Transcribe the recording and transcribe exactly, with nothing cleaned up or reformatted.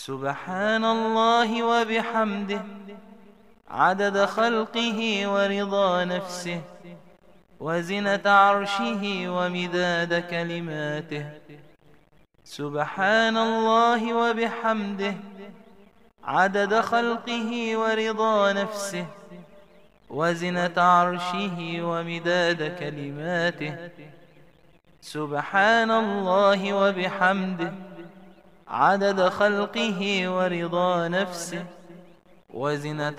سبحان الله وبحمده عدد خلقه ورضا نفسه وزنة عرشه ومداد كلماته. سبحان الله وبحمده عدد خلقه ورضا نفسه وزنة عرشه ومداد كلماته. سبحان الله وبحمده عدد خلقه ورضا نفسه وزنة